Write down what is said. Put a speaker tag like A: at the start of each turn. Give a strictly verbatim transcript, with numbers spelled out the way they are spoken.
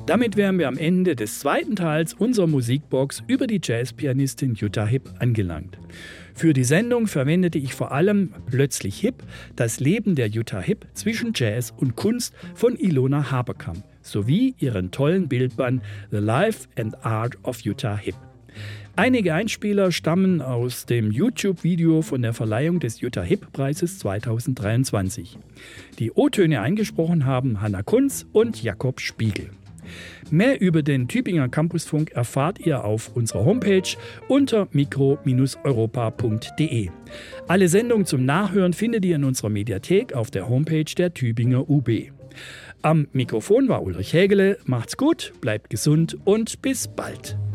A: Damit wären wir am Ende des zweiten Teils unserer Musikbox über die Jazzpianistin Jutta Hipp angelangt. Für die Sendung verwendete ich vor allem Plötzlich Hipp, das Leben der Jutta Hipp zwischen Jazz und Kunst von Ilona Haberkamp sowie ihren tollen Bildband The Life and Art of Jutta Hipp. Einige Einspieler stammen aus dem YouTube-Video von der Verleihung des Jutta-Hipp-Preises zweitausenddreiundzwanzig. Die O-Töne eingesprochen haben Hanna Kunz und Jakob Spiegel. Mehr über den Tübinger Campusfunk erfahrt ihr auf unserer Homepage unter mikro Bindestrich europa punkt de. Alle Sendungen zum Nachhören findet ihr in unserer Mediathek auf der Homepage der Tübinger U B. Am Mikrofon war Ulrich Hägele. Macht's gut, bleibt gesund und bis bald.